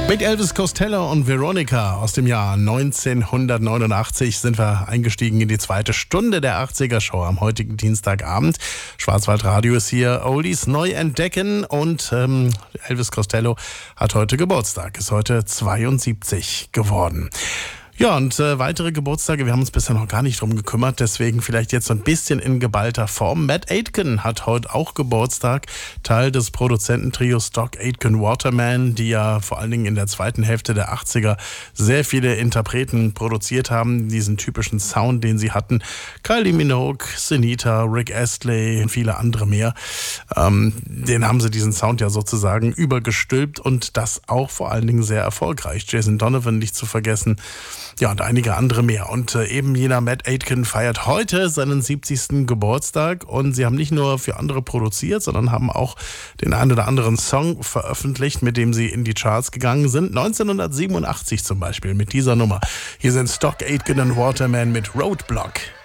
Mit Elvis Costello und Veronica aus dem Jahr 1989 sind wir eingestiegen in die zweite Stunde der 80er Show am heutigen Dienstagabend. Schwarzwaldradio ist hier, Oldies neu entdecken, und Elvis Costello hat heute Geburtstag, ist heute 72 geworden. Ja, und weitere Geburtstage, wir haben uns bisher noch gar nicht drum gekümmert, deswegen vielleicht jetzt so ein bisschen in geballter Form. Matt Aitken hat heute auch Geburtstag, Teil des Produzententrios Stock Aitken Waterman, die ja vor allen Dingen in der zweiten Hälfte der 80er sehr viele Interpreten produziert haben, diesen typischen Sound, den sie hatten. Kylie Minogue, Senita, Rick Astley und viele andere mehr. Den haben sie diesen Sound ja sozusagen übergestülpt, und das auch vor allen Dingen sehr erfolgreich. Jason Donovan nicht zu vergessen. Ja, und einige andere mehr. Und eben jener Matt Aitken feiert heute seinen 70. Geburtstag. Und sie haben nicht nur für andere produziert, sondern haben auch den einen oder anderen Song veröffentlicht, mit dem sie in die Charts gegangen sind. 1987 zum Beispiel mit dieser Nummer. Hier sind Stock Aitken und Waterman mit Roadblock.